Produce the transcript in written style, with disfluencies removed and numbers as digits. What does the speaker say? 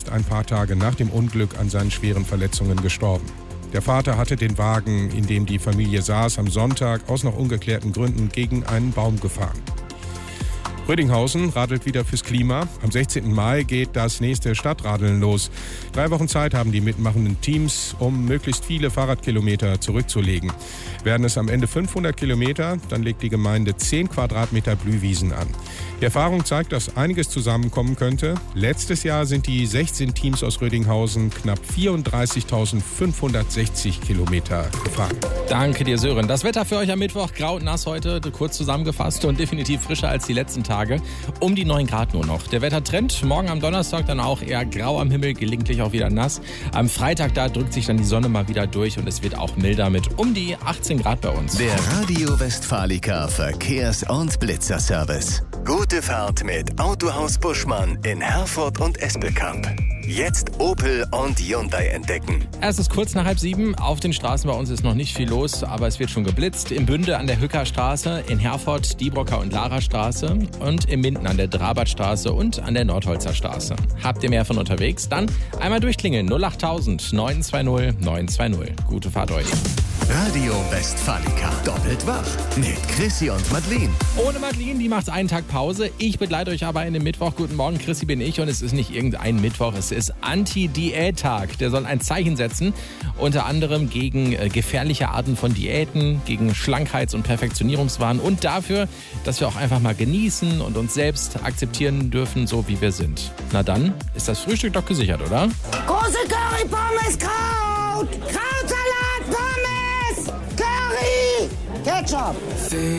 ist ein paar Tage nach dem Unglück an seinen schweren Verletzungen gestorben. Der Vater hatte den Wagen, in dem die Familie saß, am Sonntag aus noch ungeklärten Gründen gegen einen Baum gefahren. Rödinghausen radelt wieder fürs Klima. Am 16. Mai geht das nächste Stadtradeln los. 3 Wochen Zeit haben die mitmachenden Teams, um möglichst viele Fahrradkilometer zurückzulegen. Werden es am Ende 500 Kilometer, dann legt die Gemeinde 10 Quadratmeter Blühwiesen an. Die Erfahrung zeigt, dass einiges zusammenkommen könnte. Letztes Jahr sind die 16 Teams aus Rödinghausen knapp 34.560 Kilometer gefahren. Danke dir, Sören. Das Wetter für euch am Mittwoch, grau und nass heute, kurz zusammengefasst und definitiv frischer als die letzten Tage. Um die 9 Grad nur noch. Der Wettertrend, morgen am Donnerstag dann auch eher grau am Himmel, gelegentlich auch wieder nass. Am Freitag, da drückt sich dann die Sonne mal wieder durch und es wird auch milder mit um die 18 Grad bei uns. Der Radio Westfalica Verkehrs- und Blitzerservice. Gute Fahrt mit Autohaus Buschmann in Herford und Espelkamp. Jetzt Opel und Hyundai entdecken. Es ist kurz nach 6:30. Auf den Straßen bei uns ist noch nicht viel los, aber es wird schon geblitzt. Im Bünde an der Hücker Straße, in Herford, Diebrocker und Lara Straße und im Minden an der Drabertstraße und an der Nordholzer Straße. Habt ihr mehr von unterwegs? Dann einmal durchklingeln 08000 920 920. Gute Fahrt euch. Radio Westfalica. Doppelt wach mit Chrissy und Madeleine. Ohne Madeleine, die macht einen Tag Pause. Ich begleite euch aber in den Mittwoch. Guten Morgen, Chrissy bin ich und es ist nicht irgendein Mittwoch, es ist Anti-Diät-Tag. Der soll ein Zeichen setzen, unter anderem gegen gefährliche Arten von Diäten, gegen Schlankheits- und Perfektionierungswahn und dafür, dass wir auch einfach mal genießen und uns selbst akzeptieren dürfen, so wie wir sind. Na dann ist das Frühstück doch gesichert, oder? Große Curry-Pommes, Kraut! Krautsalat, Pommes! Curry! Ketchup!